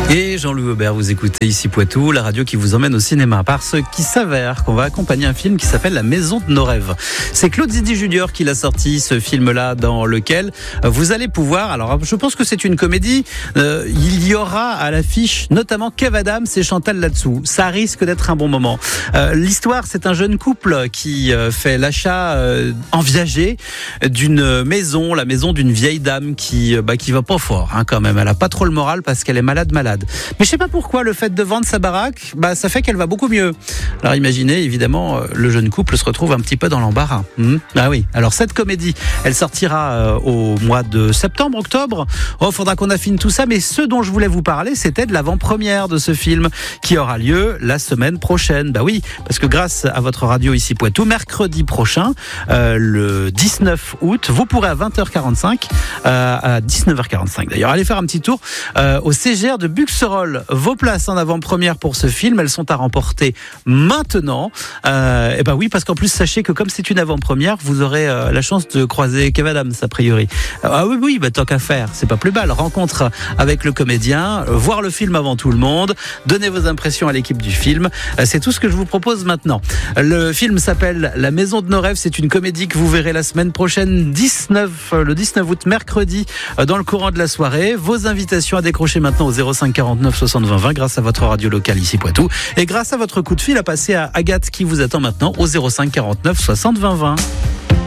Et Jean-Louis Aubert, vous écoutez ici Poitou, la radio qui vous emmène au cinéma. Parce qu'il s'avère qu'on va accompagner un film qui s'appelle La Maison de nos rêves. C'est Claude Zidi Junior qui l'a sorti, ce film-là, dans lequel vous allez pouvoir... Alors, je pense que c'est une comédie. Il y aura à l'affiche notamment Kev Adams et Chantal là-dessous. Ça risque d'être un bon moment. L'histoire, c'est un jeune couple qui fait l'achat en viager d'une maison, la maison d'une vieille dame qui va pas fort, quand même. Elle a pas trop le moral parce qu'elle est malade. Mais je sais pas pourquoi, le fait de vendre sa baraque, ça fait qu'elle va beaucoup mieux. Alors imaginez, évidemment, le jeune couple se retrouve un petit peu dans l'embarras. Ah oui. Alors cette comédie, elle sortira au mois de septembre, octobre. Faudra qu'on affine tout ça. Mais ce dont je voulais vous parler, c'était de l'avant-première de ce film qui aura lieu la semaine prochaine. Bah oui, parce que grâce à votre radio ici Poitou, mercredi prochain, le 19 août, vous pourrez à 20h45, à 19h45 d'ailleurs, aller faire un petit tour au CGR de Buxerolles. Vos places en avant-première pour ce film, elles sont à remporter maintenant. Oui, parce qu'en plus, sachez que comme c'est une avant-première, vous aurez la chance de croiser Kev Adams, a priori. Oui, tant qu'à faire, c'est pas plus mal. Rencontre avec le comédien, voir le film avant tout le monde, donner vos impressions à l'équipe du film. C'est tout ce que je vous propose maintenant. Le film s'appelle La Maison de nos rêves. C'est une comédie que vous verrez la semaine prochaine, le 19 août, mercredi, dans le courant de la soirée. Vos invitations à décrocher maintenant au 05 49 60 20 20 grâce à votre radio locale ici Poitou et grâce à votre coup de fil à passer à Agathe qui vous attend maintenant au 05 49 60 20 20.